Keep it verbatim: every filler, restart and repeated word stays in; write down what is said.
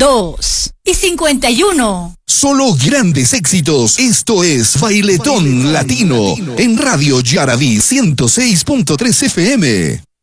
dos y cincuenta y uno. Solo grandes éxitos. Esto es Bailetón, Bailetón Latino, Latino en Radio Yaraví ciento seis punto tres F M.